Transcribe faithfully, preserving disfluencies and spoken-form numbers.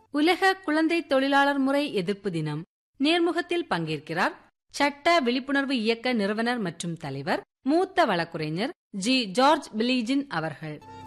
உலக குழந்தை தொழிலாளர் முறை எதிர்ப்பு தினம். நேர்முகத்தில் பங்கேற்கிறார் சட்ட விழிப்புணர்வு இயக்க நிறுவனர் மற்றும் தலைவர், மூத்த வழக்குரைஞர் ஜி ஜார்ஜ் பிலீஜின் அவர்கள்.